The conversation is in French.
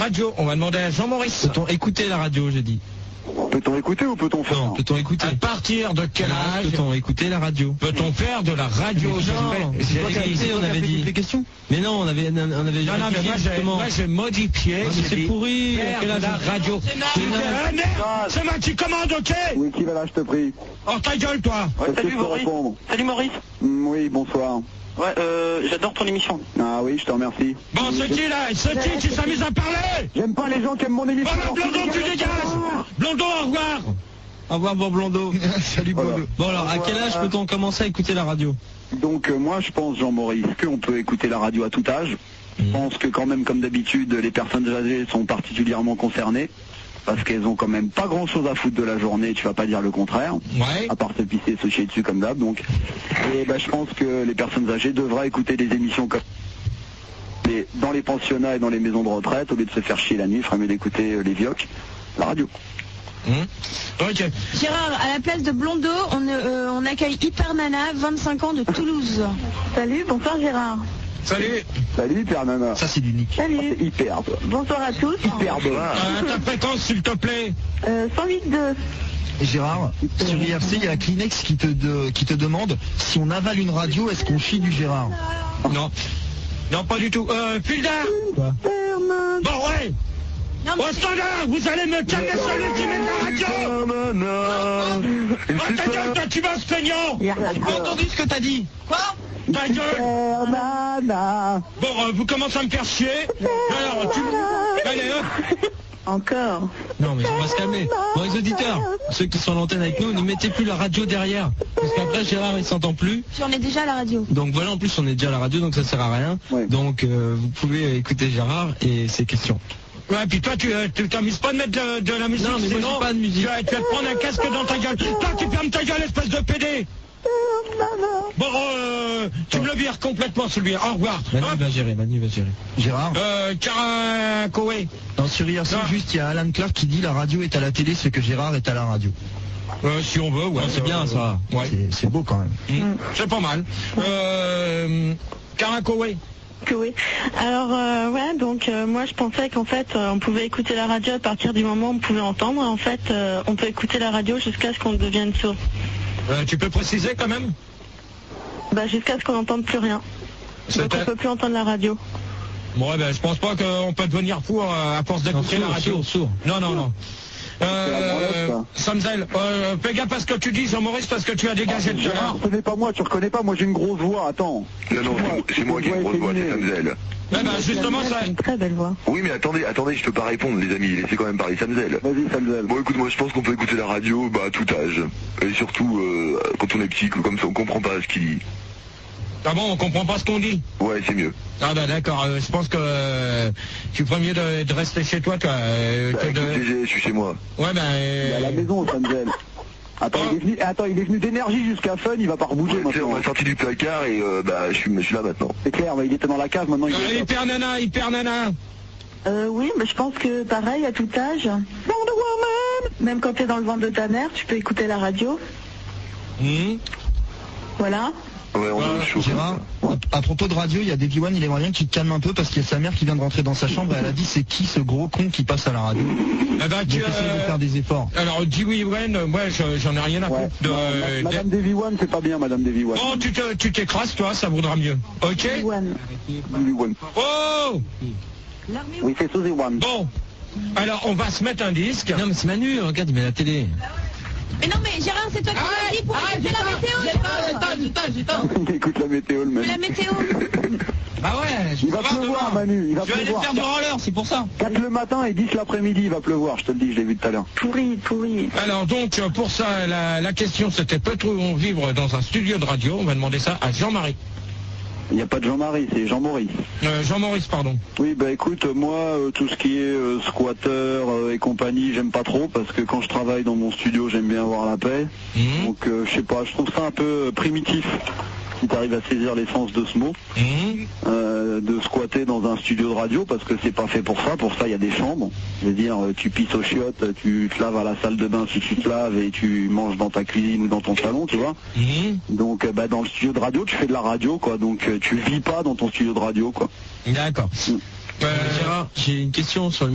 radio. On va demander à Jean-Maurice. Peut-on écouter la radio, j'ai dit. Peut-on écouter ou peut-on faire? Non, peut-on écouter? À partir de quel âge peut-on écouter la radio? peut-on faire de la radio? On avait dit les questions. Mais non, on avait Non, mais moi j'ai modifié. c'est pourri. Faire de la radio. C'est moi qui commande, ok? Oui, qui va là, je te prie? Oh, ta gueule, toi. Salut Maurice. Salut Maurice. Oui, bonsoir. Ouais, j'adore ton émission. Ah oui, je te remercie. Bon, c'est qui là? C'est qui s'amuse à parler? J'aime pas les gens qui aiment mon émission. Voilà, Blondeau, tu dégages. Blondeau, au revoir. Au revoir, bon Blondeau. Salut, Voilà. Blondeau. Bon alors, à quel âge peut-on commencer à écouter la radio? Donc moi je pense, Jean-Maurice, qu'on peut écouter la radio à tout âge. Je pense que quand même, comme d'habitude, les personnes âgées sont particulièrement concernées. Parce qu'elles ont quand même pas grand chose à foutre de la journée, tu vas pas dire le contraire. Ouais. À part se pisser, se chier dessus comme d'hab, donc. Et je pense que les personnes âgées devraient écouter des émissions comme dans les pensionnats et dans les maisons de retraite, au lieu de se faire chier la nuit, il ferait mieux d'écouter les vioques, la radio. Ok. Gérard, à la place de Blondeau, on accueille Hyper Nana, 25 ans de Toulouse. Salut, bonsoir Gérard. Salut. Salut, Hyper Nana. Ça c'est du nick. Salut. C'est hyper. Bonsoir à tous. Hyper. Ta fréquence, s'il te plaît. 108.2. Gérard, sur IRC, il y a Kleenex qui te demande si on avale une radio, est-ce qu'on chie du Gérard? Non. Non, pas du tout. Filda. Quoi? Bon, ouais. Non, Au standard, vous allez me calmer celui qui met la radio. Oh, ta gueule, toi, tu vas se plaignant. J'ai pas entendu ce que t'as dit. Quoi? Ta gueule. Nana. Bon, vous commencez à me faire chier. Alors, allez, hop. Encore. Non mais on va se calmer. Bon les auditeurs, ceux qui sont à l'antenne avec nous, ne mettez plus la radio derrière. Parce qu'après Gérard il s'entend plus. Puis on est déjà à la radio. Donc voilà, en plus on est déjà à la radio, donc ça sert à rien. Ouais. Donc vous pouvez écouter Gérard et ses questions. Ouais, puis toi, tu t'amuses pas de mettre de la musique. Non, mais moi, sinon, j'ai pas de musique. Tu vas te prendre un casque dans ta gueule. Toi, tu fermes ta gueule, espèce de PD. Bon, tu me le vires complètement, celui. Au revoir. Manu va gérer. Gérard. Koé. Non, sur IRC, Non. juste il y a Alan Clark qui dit la radio est à la télé ce que Gérard est à la radio. Si on veut, ouais. Ouais, c'est bien ça. Ouais. C'est beau quand même. C'est pas mal. Koé. Que oui. Alors donc moi je pensais qu'en fait on pouvait écouter la radio à partir du moment où on pouvait entendre. En fait on peut écouter la radio jusqu'à ce qu'on devienne sourd. Tu peux préciser quand même? Jusqu'à ce qu'on n'entende plus rien. Donc on peut plus entendre la radio. Bon, ouais, je pense pas qu'on peut devenir fou à force d'écouter la radio. Sourd. Non. Samzel, fais gaffe à ce que tu dis, Jean-Maurice, parce que tu as dégagé de Gérard, ce n'est pas moi, tu reconnais pas, moi j'ai une grosse voix, attends. Non, c'est moi qui ai une grosse voix, c'est Samzel. Justement, ça. C'est une très belle voix. Oui, mais attendez, je peux pas répondre, les amis, laissez quand même parler Samzel. Vas-y, Samzel. Bon, écoute, moi je pense qu'on peut écouter la radio à tout âge. Et surtout, quand on est petit, comme ça, on comprend pas ce qu'il dit. Ah bon, on comprend pas ce qu'on dit? Ouais, c'est mieux. Ah d'accord, je pense que tu ferais mieux de rester chez toi, toi. Écoute, je suis chez moi. Ouais, Il est à la maison, Samzel. Attends, il est venu d'énergie jusqu'à Fun, il va pas rebouger Ouais, on maintenant. m'a sorti du placard et je suis là maintenant. C'est clair, il était dans la cave, maintenant il est... Hyper Nana. Oui, mais je pense que pareil à tout âge. Même quand tu es dans le ventre de ta mère, tu peux écouter la radio. Voilà. Ouais, on est chaud. Gérard, à propos de radio, il y a Davy One, il aimerait bien que tu te calmes un peu parce qu'il y a sa mère qui vient de rentrer dans sa chambre et elle a dit c'est qui ce gros con qui passe à la radio. Donc essaye de faire des efforts. Alors Dewey Wen, moi j'en ai rien à Ouais. foutre. Madame Davy One, c'est pas bien, Madame Davy One. Oh, tu t'écrases, toi, ça vaudra mieux. Ok? One. Davy One. Oh! Oui, c'est Suzy One. Bon. Alors, on va se mettre un disque. Non mais c'est Manu, regarde, il met la télé. Mais non, mais Gérard, c'est toi qui m'as dit pour écouter la météo. Gérard. Il écoute la météo, le mec. La météo. Bah ouais, Il va pleuvoir, Manu, il va je vais aller pleuvoir. faire du roller, c'est pour ça. 4 le matin et 10 l'après-midi, il va pleuvoir, je te le dis, je l'ai vu tout à l'heure. Pourri. Alors donc, pour ça, la question c'était peut-on vivre dans un studio de radio? On va demander ça à Jean-Marie. Il n'y a pas de Jean-Marie, c'est Jean-Maurice. Jean-Maurice, pardon. Oui, écoute, moi, tout ce qui est squatter et compagnie, j'aime pas trop, parce que quand je travaille dans mon studio, j'aime bien avoir la paix. Donc, je sais pas, je trouve ça un peu primitif, si tu arrives à saisir l'essence de ce mot, de squatter dans un studio de radio, parce que c'est pas fait pour ça il y a des chambres. Je veux dire, tu pisses aux chiottes, tu te laves à la salle de bain si tu te laves, et tu manges dans ta cuisine ou dans ton salon, tu vois. Donc, dans le studio de radio, tu fais de la radio, quoi, donc tu vis pas dans ton studio de radio, quoi. D'accord. Gérard, j'ai une question sur le